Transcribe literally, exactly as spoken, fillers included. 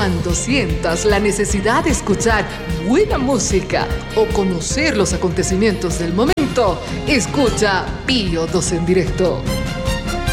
Cuando sientas la necesidad de escuchar buena música o conocer los acontecimientos del momento, escucha Pío dos en directo.